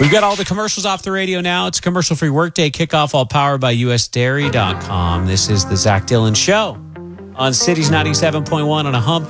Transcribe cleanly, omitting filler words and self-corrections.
We've got all the commercials off the radio now. It's a commercial-free workday kickoff, all powered by USDairy.com. This is the Zach Dillon Show on Cities 97.1 on a hump